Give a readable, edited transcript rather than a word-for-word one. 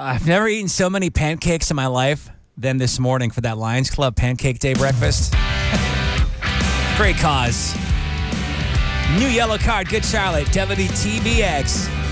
I've never eaten so many pancakes in my life than this morning for that Lions Club Pancake Day breakfast. Great cause. New yellow card, Good Charlotte, WTBX.